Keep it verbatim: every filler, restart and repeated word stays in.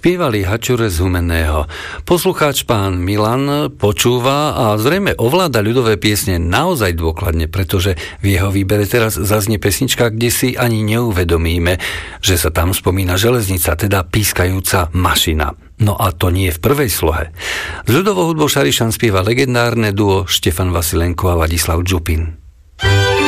Spievali Hačure z Humenného. Poslucháč pán Milan počúva a zrejme ovláda ľudové piesne naozaj dôkladne, pretože v jeho výbere teraz zaznie pesnička, kde si ani neuvedomíme, že sa tam spomína železnica, teda pískajúca mašina. No a to nie je v prvej slohe. Z ľudovou hudbou Šarišan spieva legendárne duo Štefan Vasilenko a Ladislav Džupin.